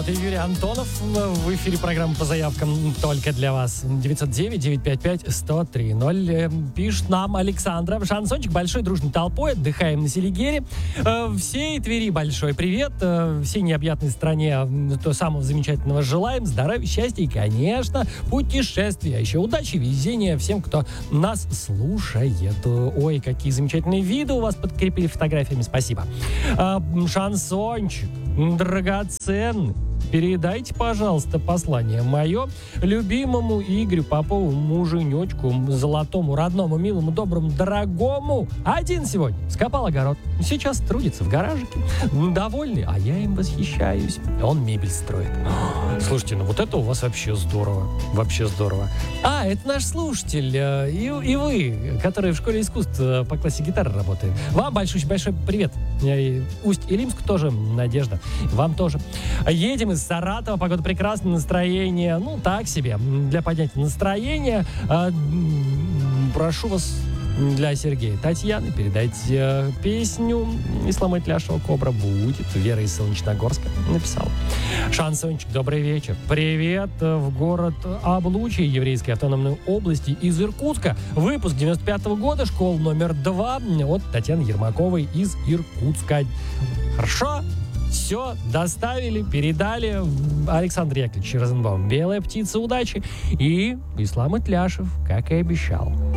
Вот и Юрий Антонов в эфире программы по заявкам только для вас. 909-955-1030. Пишет нам Александра. Шансончик большой дружной толпой. Отдыхаем на Селигере. Всей Твери большой привет. Всей необъятной стране то самого замечательного желаем. Здоровья, счастья и, конечно, путешествия. Еще удачи, везения всем, кто нас слушает. Ой, какие замечательные виды у вас подкрепили фотографиями. Спасибо. Шансончик драгоценный. Передайте, пожалуйста, послание мое любимому Игорю Попову, муженечку, золотому, родному, милому, доброму, дорогому. Один сегодня скопал огород. Сейчас трудится в гаражике. Довольный, а я им восхищаюсь. Он мебель строит. Слушайте, ну вот это у вас вообще здорово. Вообще здорово. А, это наш слушатель. И вы, которые в школе искусств по классе гитары работаете. Вам большой привет. Усть-Илимск тоже, Надежда. Вам тоже. Едем из Саратова. Погода прекрасная, настроение, ну, так себе. Для поднятия настроения прошу вас для Сергея Татьяны передать песню Ислама Итляшева «Кобра будет». Вера из Солнечногорска написала. Шансончик, добрый вечер. Привет в город Облучье Еврейской автономной области из Иркутска. Выпуск 95-го года, школа номер 2 от Татьяны Ермаковой из Иркутска. Хорошо? Все, доставили, передали. Александр Яковлевич Розенбаум. Белая птица удачи. И Ислам Итляшев, как и обещал.